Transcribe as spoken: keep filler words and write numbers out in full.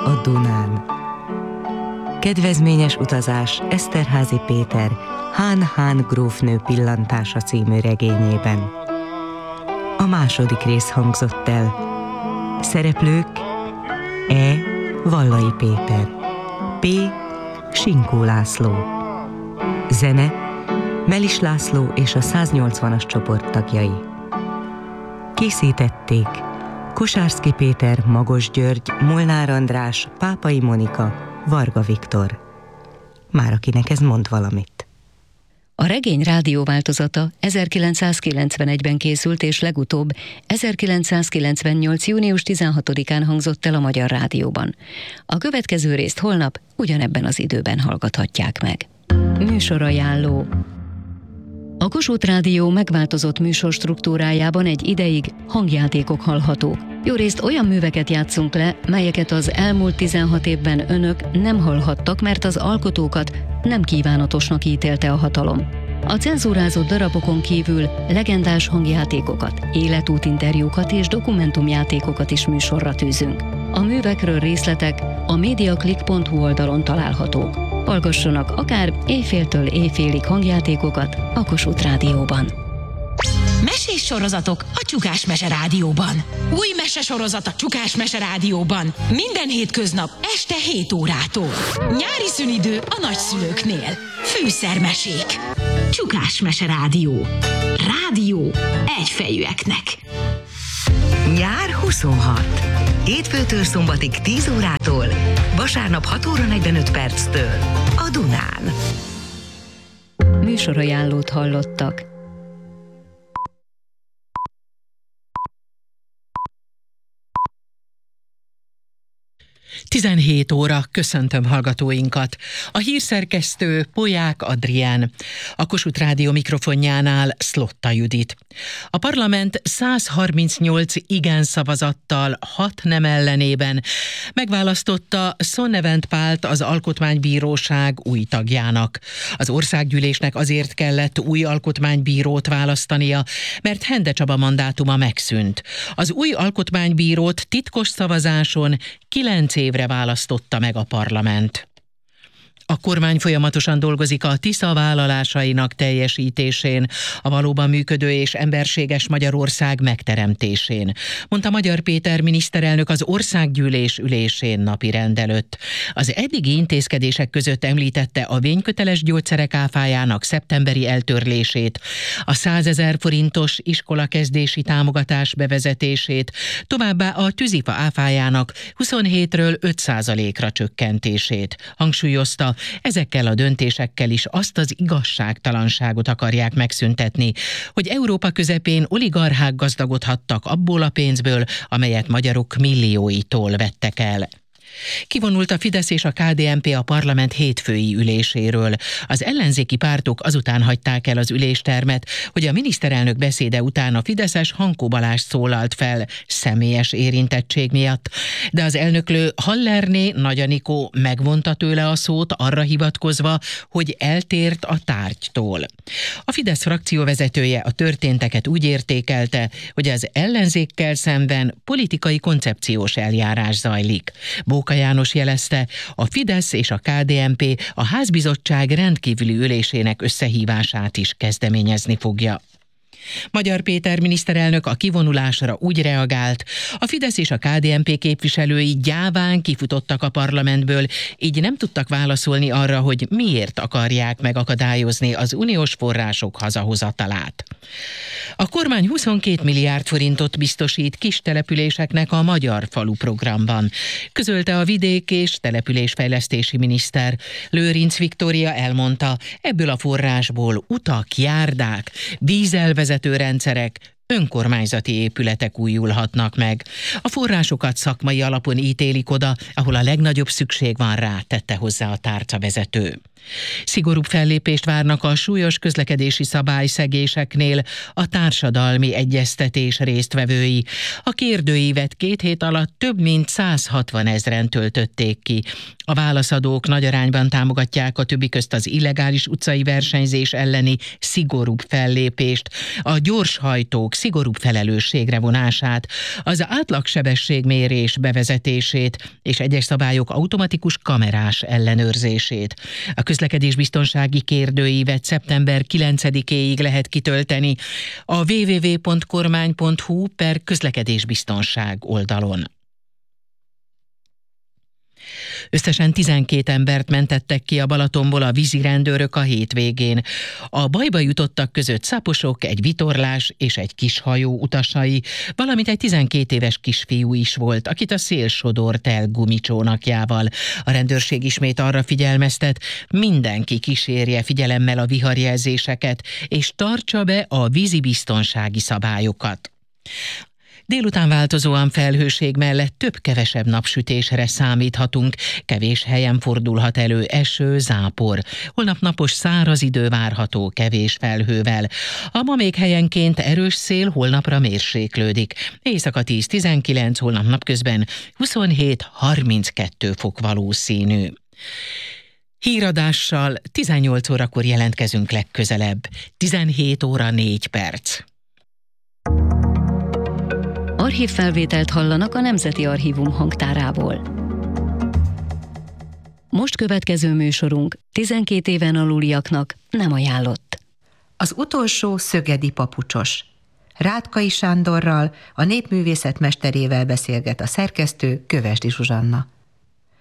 a Dunán. Kedvezményes utazás Eszterházy Péter Hán-Hán grófnő pillantása című regényében. A második rész hangzott el. Szereplők: E. Vallai Péter, P. Sinkó László. Zene: Melis László és a száznyolcvanas csoport tagjai. Készítették Kosárszky Péter, Magos György, Molnár András, Pápai Monika, Varga Viktor. Már akinek ez mond valamit. A regény rádióváltozata ezerkilencszázkilencvenegyben készült, és legutóbb ezerkilencszázkilencvennyolc. június tizenhatodikán hangzott el a Magyar Rádióban. A következő részt holnap ugyanebben az időben hallgathatják meg. Műsorajánló. A Kossuth Rádió megváltozott műsorstruktúrájában egy ideig hangjátékok hallhatók. Jó részt olyan műveket játszunk le, melyeket az elmúlt tizenhat évben önök nem hallhattak, mert az alkotókat nem kívánatosnak ítélte a hatalom. A cenzúrázott darabokon kívül legendás hangjátékokat, életútinterjúkat és dokumentumjátékokat is műsorra tűzünk. A művekről részletek a mediaclick pont hu oldalon találhatók. Hallgassanak akár éjféltől éjfélig hangjátékokat a Kossuth Rádióban. Mesés sorozatok a Csukás Mese Rádióban. Új mesesorozat a Csukás Mese Rádióban. Minden hétköznap este hét órától. Nyári szünidő a nagyszülőknél. Fűszermesék. Csukás Mese Rádió. Rádió egyfejűeknek. Nyár huszonhat. Hétfőtől szombatig tíz órától, vasárnap hat óra negyvenöt perctől a Dunán. Műsorajánlót hallottak. tizenhét óra, köszöntöm hallgatóinkat. A hírszerkesztő Polyák Adrián, a Kossuth Rádió mikrofonjánál Szlotta Judit. A parlament száz harmincnyolc igen szavazattal, hat nem ellenében megválasztotta Sonnevent Pált az Alkotmánybíróság új tagjának. Az országgyűlésnek azért kellett új alkotmánybírót választania, mert Hende Csaba mandátuma megszűnt. Az új alkotmánybírót titkos szavazáson kilenc évre választotta meg a parlament. A kormány folyamatosan dolgozik a Tisza vállalásainak teljesítésén, a valóban működő és emberséges Magyarország megteremtésén, mondta Magyar Péter miniszterelnök az országgyűlés ülésén napirend előtt. Az eddigi intézkedések között említette a vényköteles gyógyszerek áfájának szeptemberi eltörlését, a százezer forintos iskolakezdési támogatás bevezetését, továbbá a tűzifa áfájának huszonhétről öt százalékra csökkentését. Hangsúlyozta, ezekkel a döntésekkel is azt az igazságtalanságot akarják megszüntetni, hogy Európa közepén oligarchák gazdagodhattak abból a pénzből, amelyet magyarok millióitól vettek el. Kivonult a Fidesz és a ká dé en pé a parlament hétfői üléséről. Az ellenzéki pártok azután hagyták el az üléstermet, hogy a miniszterelnök beszéde után a fideszes Hankó Balázs szólalt fel személyes érintettség miatt. De az elnöklő Hallerné Nagy Anikó megvonta tőle a szót arra hivatkozva, hogy eltért a tárgytól. A Fidesz frakcióvezetője a történteket úgy értékelte, hogy az ellenzékkel szemben politikai koncepciós eljárás zajlik. Bóka János jelezte, a Fidesz és a ká dé en pé a házbizottság rendkívüli ülésének összehívását is kezdeményezni fogja. Magyar Péter miniszterelnök a kivonulásra úgy reagált, a Fidesz és a ká dé en pé képviselői gyáván kifutottak a parlamentből, így nem tudtak válaszolni arra, hogy miért akarják megakadályozni az uniós források hazahozatalát. A kormány huszonkét milliárd forintot biztosít kis településeknek a Magyar Falu programban, közölte a vidék- és településfejlesztési miniszter. Lőrinc Viktória elmondta, ebből a forrásból utak, járdák, vízelvezető rendszerek, önkormányzati épületek újulhatnak meg. A forrásokat szakmai alapon ítélik oda, ahol a legnagyobb szükség van rá, tette hozzá a tárcavezető. Szigorúbb fellépést várnak a súlyos közlekedési szabályszegéseknél a társadalmi egyeztetés résztvevői. A kérdőívet két hét alatt több mint száz hatvan ezren töltötték ki. A válaszadók nagy arányban támogatják a többi közt az illegális utcai versenyzés elleni szigorúbb fellépést, a gyorshajtók szigorúbb felelősségre vonását, az átlagsebességmérés bevezetését és egyes szabályok automatikus kamerás ellenőrzését. A közlekedésbiztonsági kérdőívet szeptember kilencedikéig lehet kitölteni a double-u double-u double-u pont kormány pont hu per közlekedésbiztonság oldalon. Összesen tizenkét embert mentettek ki a Balatonból a vízirendőrök a hétvégén. A bajba jutottak között szaposok, egy vitorlás és egy kis hajó utasai, valamint egy tizenkét éves kisfiú is volt, akit a szél sodort el gumicsónakjával. A rendőrség ismét arra figyelmeztet, mindenki kísérje figyelemmel a viharjelzéseket, és tartsa be a vízibiztonsági szabályokat. Délután változóan felhőség mellett több-kevesebb napsütésre számíthatunk, kevés helyen fordulhat elő eső, zápor. Holnap napos száraz idő várható kevés felhővel. A ma még helyenként erős szél, holnapra mérséklődik. Éjszaka tíz-tizenkilenc, holnap napközben huszonhét-harminckettő fok valószínű. Híradással tizennyolc órakor jelentkezünk legközelebb. tizenhét óra négy perc. Archívfelvételt hallanak a Nemzeti Archívum hangtárából. Most következő műsorunk tizenkét éven aluliaknak nem ajánlott. Az utolsó szögedi papucsos. Rátkai Sándorral, a népművészet mesterével beszélget a szerkesztő, Kövesdi Zsuzsanna.